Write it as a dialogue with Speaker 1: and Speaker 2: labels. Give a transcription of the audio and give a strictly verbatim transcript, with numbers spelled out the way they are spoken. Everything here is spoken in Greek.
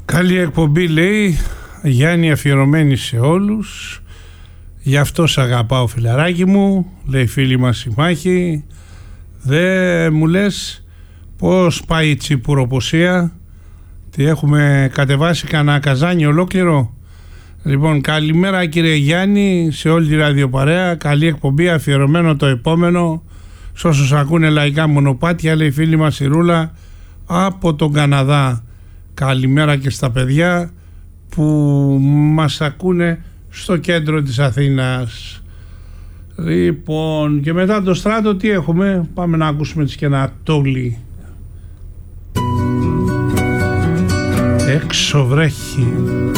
Speaker 1: Καλή εκπομπή, λέει Γιάννη, αφιερωμένη σε όλους. Γι' αυτό σ' αγαπάω, φιλαράκι μου, λέει φίλη μας η Μάχη. Δε μου λες πως πάει η τσιπουροποσία? Τι έχουμε κατεβάσει κανένα καζάνι ολόκληρο? Λοιπόν, καλημέρα κύριε Γιάννη, σε όλη τη ραδιοπαρέα. Καλή εκπομπή, αφιερωμένο το επόμενο σ' όσους ακούνε λαϊκά μονοπάτια, λέει φίλη μας η Ρούλα από τον Καναδά. Καλημέρα και στα παιδιά που μας ακούνε στο κέντρο της Αθήνας. Λοιπόν, και μετά το Στράτο τι έχουμε? Πάμε να ακούσουμε τις και ένα τόλι. Έξω βρέχει.